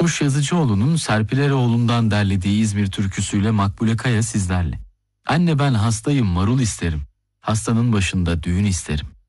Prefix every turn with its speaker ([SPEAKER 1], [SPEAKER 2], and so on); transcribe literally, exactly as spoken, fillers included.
[SPEAKER 1] Kuş Yazıcıoğlu'nun Serpil Eroğlu'ndan derlediği İzmir türküsüyle Makbule Kaya sizlerle. Anne ben hastayım marul isterim. Hastanın başında düğün isterim.